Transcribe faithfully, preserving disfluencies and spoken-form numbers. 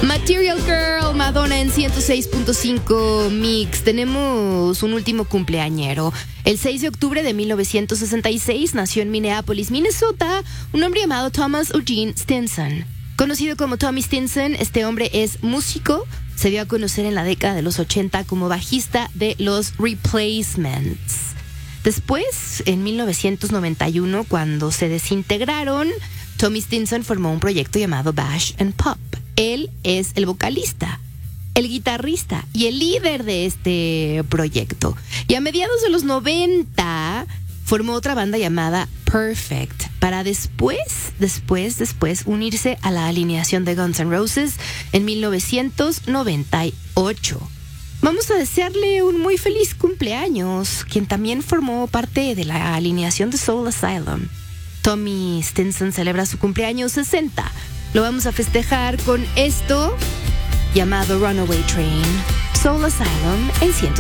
Material Girl, Madonna en ciento seis punto cinco Mix. Tenemos un último cumpleañero. El seis de octubre de mil novecientos sesenta y seis nació en Minneapolis, Minnesota, un hombre llamado Thomas Eugene Stinson. Conocido como Tommy Stinson, este hombre es músico. Se dio a conocer en la década de los ochenta como bajista de los Replacements. Después, en mil novecientos noventa y uno, cuando se desintegraron, Tommy Stinson formó un proyecto llamado Bash and Pop. Él es el vocalista, el guitarrista y el líder de este proyecto. Y a mediados de los noventa formó otra banda llamada Perfect, para después, después, después unirse a la alineación de Guns N' Roses en mil novecientos noventa y ocho. Vamos a desearle un muy feliz cumpleaños, quien también formó parte de la alineación de Soul Asylum. Tommy Stinson celebra su cumpleaños sesenta. Lo vamos a festejar con esto llamado Runaway Train. Soul Asylum en ciento